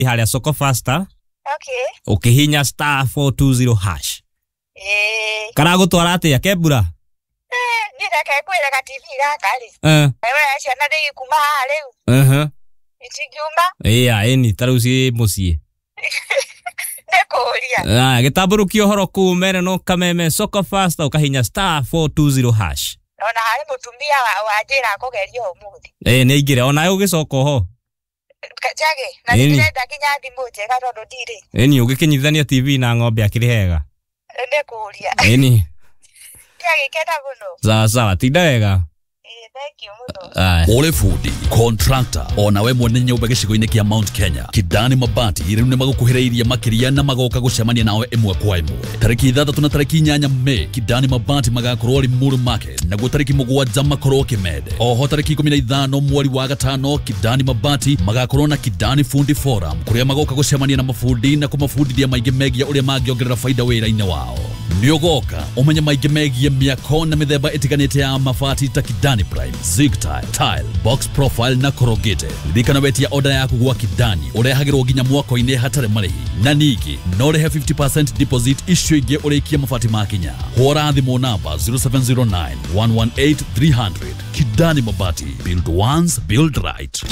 Halia soko faster. Okay. Ukihinya *420#. Karago twarate ya kebura. Nina kakwela ka TV gakali. Ewe aciana ndi kuma leo. Ichigiuma. Eni taruci mucie. Nekoria. Gitaburukio horo ku mere no kameme soko faster ukahinya *420#. Ona hari mutumia wajira kugerio umuthi. Ni ingire ona ugicoko ho. Kachage na ndirenda kinya thimu njega tondu ndiri. Eni ugikinyithania TV na ng'ombe akiri hega. Nekoria. Eni. Kage kenda muno. Sawa tinda wega. Thank you muno. Ole fundi, contractor, ona we mwene nyumba gicigo-ini kia Mount Kenya. Kidani Mabati riu ni magukuhirairie makiria na magoka gucemania nawe imwe kwa imwe. Tariki 3 na tariki 8 Mei, Kidani Mabati magakorwo Limuru Market na tariki 7 makorwo Kimende. Oho tariki 15 mweri wa gatano, Kidani Mabati magakorwo na Kidani Fundi Forum kuria magoka gucemania na mafundi na kumafundithia maingi megia uria mangiongerera faida wira-ini wao. Niogoka umenye maingi megia miako na mithemba itiganite ya mabati ta Kidani Prime, Zig Tile, Box Profile na Corrugated. Ririkana wetia order yaku gwa Kidani urehagirwo nginya mwako-ini hatare marihi. Na niki no rehe 50% deposit issue ingi urikia mabati makinya. Hora thimu namba 0709 118 300. Kidani Mabati, build once, build right.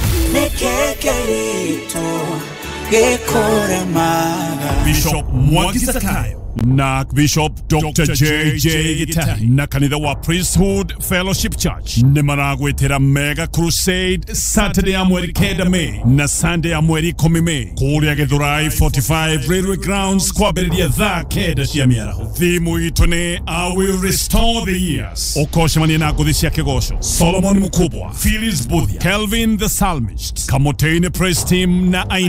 Bishop Mwangi Zakayo na Bishop Dr. J.J. Gitahi na kanitha wa Priesthood Fellowship Church ni maragwetera Mega Crusade Saturday ya mweri 9 Mei na Sunday ya mweri 10 Mei kuria Githurai 45 Railway Grounds kwambĩrĩria thaa 9 cia mĩaraho. Thimu itu ni I will restore the years. Ukoshemania na ngũthi cia kĩgoco Solomon Mukubwa, Phyllis Budhia, Kelvin the Psalmist, Kamotene Praise Team na